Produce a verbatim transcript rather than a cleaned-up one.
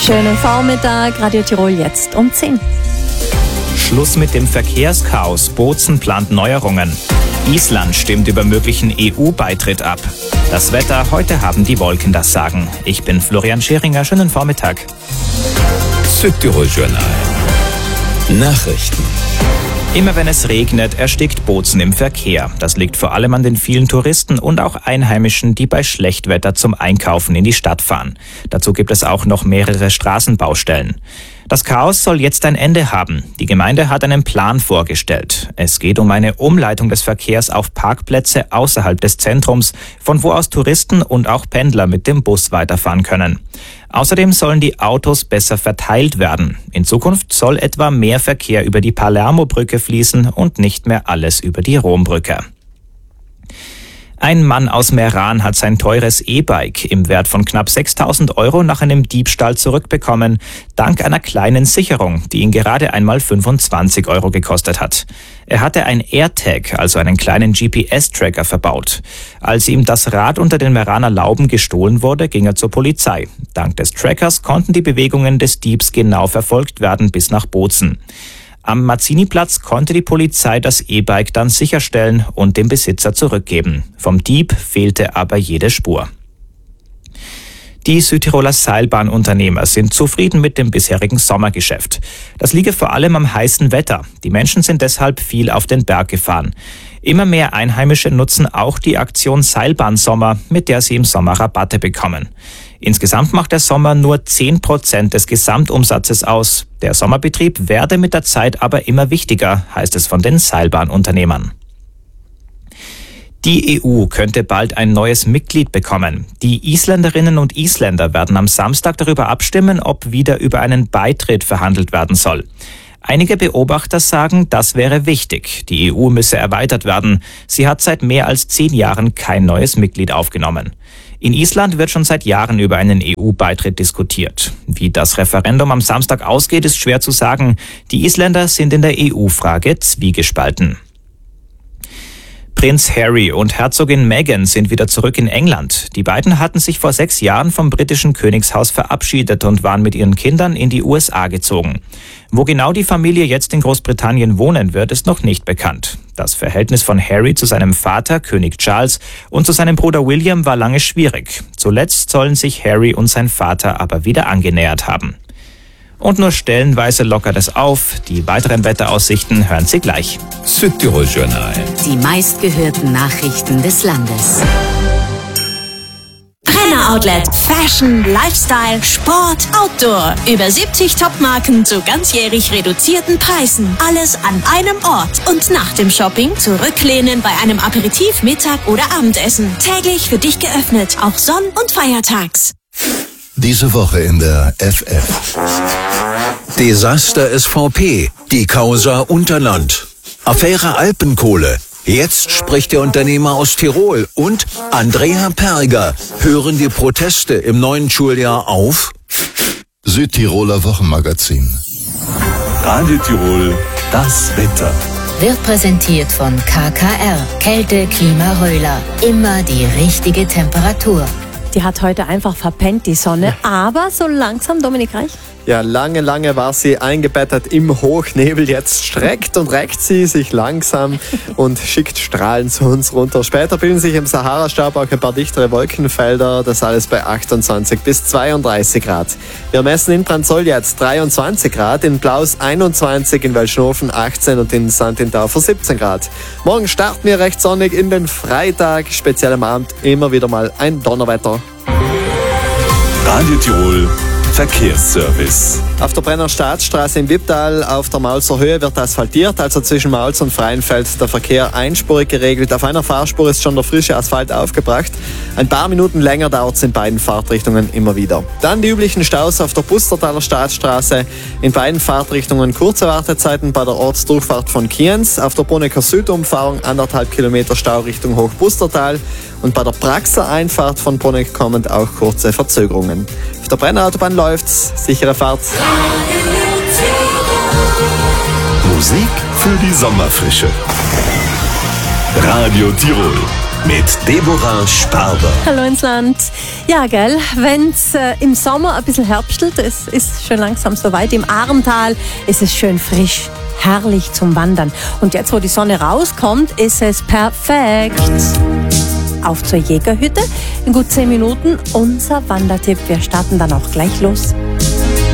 Schönen Vormittag, Radio Tirol jetzt um zehn. Schluss mit dem Verkehrschaos. Bozen plant Neuerungen. Island stimmt über möglichen E U-Beitritt ab. Das Wetter, heute haben die Wolken das Sagen. Ich bin Florian Scheringer, schönen Vormittag. Südtirol Journal. Nachrichten. Immer wenn es regnet, erstickt Bozen im Verkehr. Das liegt vor allem an den vielen Touristen und auch Einheimischen, die bei Schlechtwetter zum Einkaufen in die Stadt fahren. Dazu gibt es auch noch mehrere Straßenbaustellen. Das Chaos soll jetzt ein Ende haben. Die Gemeinde hat einen Plan vorgestellt. Es geht um eine Umleitung des Verkehrs auf Parkplätze außerhalb des Zentrums, von wo aus Touristen und auch Pendler mit dem Bus weiterfahren können. Außerdem sollen die Autos besser verteilt werden. In Zukunft soll etwa mehr Verkehr über die Palermo-Brücke fließen und nicht mehr alles über die Rombrücke. Ein Mann aus Meran hat sein teures E-Bike im Wert von knapp sechstausend Euro nach einem Diebstahl zurückbekommen, dank einer kleinen Sicherung, die ihn gerade einmal fünfundzwanzig Euro gekostet hat. Er hatte ein AirTag, also einen kleinen G P S-Tracker, verbaut. Als ihm das Rad unter den Meraner Lauben gestohlen wurde, ging er zur Polizei. Dank des Trackers konnten die Bewegungen des Diebs genau verfolgt werden bis nach Bozen. Am Mazzini-Platz konnte die Polizei das E-Bike dann sicherstellen und dem Besitzer zurückgeben. Vom Dieb fehlte aber jede Spur. Die Südtiroler Seilbahnunternehmer sind zufrieden mit dem bisherigen Sommergeschäft. Das liege vor allem am heißen Wetter. Die Menschen sind deshalb viel auf den Berg gefahren. Immer mehr Einheimische nutzen auch die Aktion Seilbahn-Sommer, mit der sie im Sommer Rabatte bekommen. Insgesamt macht der Sommer nur zehn Prozent des Gesamtumsatzes aus. Der Sommerbetrieb werde mit der Zeit aber immer wichtiger, heißt es von den Seilbahnunternehmern. Die E U könnte bald ein neues Mitglied bekommen. Die Isländerinnen und Isländer werden am Samstag darüber abstimmen, ob wieder über einen Beitritt verhandelt werden soll. Einige Beobachter sagen, das wäre wichtig. Die E U müsse erweitert werden. Sie hat seit mehr als zehn Jahren kein neues Mitglied aufgenommen. In Island wird schon seit Jahren über einen E U-Beitritt diskutiert. Wie das Referendum am Samstag ausgeht, ist schwer zu sagen. Die Isländer sind in der E U-Frage zwiegespalten. Prinz Harry und Herzogin Meghan sind wieder zurück in England. Die beiden hatten sich vor sechs Jahren vom britischen Königshaus verabschiedet und waren mit ihren Kindern in die U S A gezogen. Wo genau die Familie jetzt in Großbritannien wohnen wird, ist noch nicht bekannt. Das Verhältnis von Harry zu seinem Vater, König Charles, und zu seinem Bruder William war lange schwierig. Zuletzt sollen sich Harry und sein Vater aber wieder angenähert haben. Und nur stellenweise lockert es auf. Die weiteren Wetteraussichten hören Sie gleich. Südtirol Journal. Die meistgehörten Nachrichten des Landes. Brenner Outlet. Fashion, Lifestyle, Sport, Outdoor. Über siebzig Topmarken zu ganzjährig reduzierten Preisen. Alles an einem Ort. Und nach dem Shopping zurücklehnen bei einem Aperitif, Mittag oder Abendessen. Täglich für dich geöffnet, auch sonn- und feiertags. Diese Woche in der F F. Desaster S V P, die Causa Unterland. Affäre Alpenkohle. Jetzt spricht der Unternehmer aus Tirol und Andrea Perger. Hören die Proteste im neuen Schuljahr auf? Südtiroler Wochenmagazin. Radio Tirol, das Wetter. Wird präsentiert von K K R. Kälte, Klima, Röhler. Immer die richtige Temperatur. Die hat heute einfach verpennt, die Sonne. Aber so langsam, Dominik Reich. Ja, lange, lange war sie eingebettet im Hochnebel. Jetzt streckt und reckt sie sich langsam und schickt Strahlen zu uns runter. Später bilden sich im Sahara-Staub auch ein paar dichtere Wolkenfelder. Das alles bei achtundzwanzig bis zweiunddreißig Grad. Wir messen in Branzoll jetzt dreiundzwanzig Grad, in Blaus einundzwanzig, in Welschnofen achtzehn und in Sandintaufer siebzehn Grad. Morgen starten wir recht sonnig in den Freitag. Speziell am Abend immer wieder mal ein Donnerwetter. Radio Tirol Verkehrsservice. Auf der Brenner Staatsstraße im Wipptal auf der Maulzer Höhe wird asphaltiert, also zwischen Maulz und Freienfeld der Verkehr einspurig geregelt. Auf einer Fahrspur ist schon der frische Asphalt aufgebracht. Ein paar Minuten länger dauert es in beiden Fahrtrichtungen immer wieder. Dann die üblichen Staus auf der Pustertaler Staatsstraße. In beiden Fahrtrichtungen kurze Wartezeiten bei der Ortsdurchfahrt von Kienz. Auf der Brunecker Südumfahrung anderthalb Kilometer Stau Richtung Hochpustertal. Und bei der Praxer Einfahrt von Bruneck kommend auch kurze Verzögerungen. Auf der Brennerautobahn läuft's. Sichere Fahrt. Musik für die Sommerfrische. Radio Tirol. mit Deborah Sparber. Hallo ins Land. Ja, gell, wenn's äh, im Sommer ein bisschen herbstelt, es ist schon langsam soweit. Im Arntal ist es schön frisch, herrlich zum Wandern. Und jetzt, wo die Sonne rauskommt, ist es perfekt. Auf zur Jägerhütte. In gut zehn Minuten unser Wandertipp. Wir starten dann auch gleich los.